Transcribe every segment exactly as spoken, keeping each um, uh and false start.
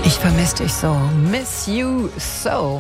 Ich vermisse dich so. Miss you so.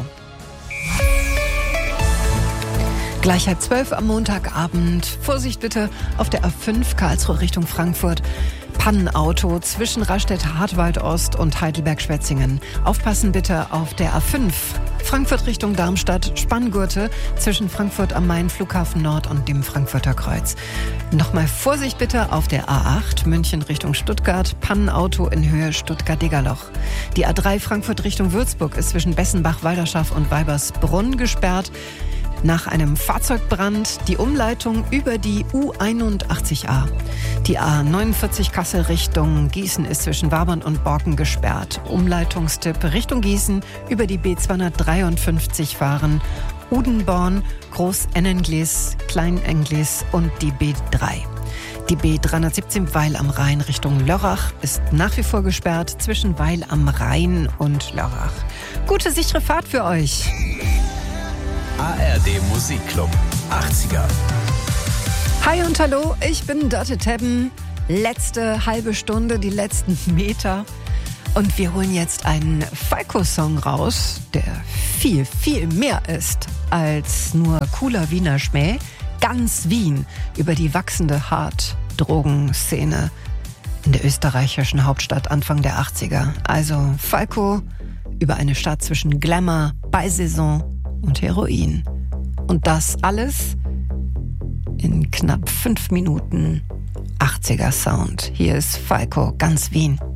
Gleich halb zwölf am Montagabend. Vorsicht bitte auf der A fünf Karlsruhe Richtung Frankfurt. Pannenauto zwischen Rastedt-Hartwald-Ost und Heidelberg-Schwetzingen. Aufpassen bitte auf der A fünf Frankfurt Richtung Darmstadt. Spanngurte zwischen Frankfurt am Main, Flughafen Nord und dem Frankfurter Kreuz. Nochmal Vorsicht bitte auf der A acht München Richtung Stuttgart. Pannenauto in Höhe Stuttgart-Degerloch. Die A drei Frankfurt Richtung Würzburg ist zwischen Bessenbach-Walderschaff und Weibersbrunn gesperrt. Nach einem Fahrzeugbrand die Umleitung über die U einundachtzig A. Die A neunundvierzig Kassel Richtung Gießen ist zwischen Wabern und Borken gesperrt. Umleitungstipp Richtung Gießen über die B zweihundertdreiundfünfzig fahren. Udenborn, Groß-Ennenglis, Klein-Englis und die B drei. Die B dreihundertsiebzehn Weil am Rhein Richtung Lörrach ist nach wie vor gesperrt zwischen Weil am Rhein und Lörrach. Gute, sichere Fahrt für euch. A R D Musikclub achtziger. Hi und hallo, ich bin Dörte Tebben. Letzte halbe Stunde, die letzten Meter. Und wir holen jetzt einen Falco-Song raus, der viel, viel mehr ist als nur cooler Wiener Schmäh. Ganz Wien über die wachsende Hard-Drogenszene in der österreichischen Hauptstadt Anfang der achtziger. Also Falco über eine Stadt zwischen Glamour, Beisaison und Heroin. Und das alles in knapp fünf Minuten achtziger Sound. Hier ist Falco, ganz Wien.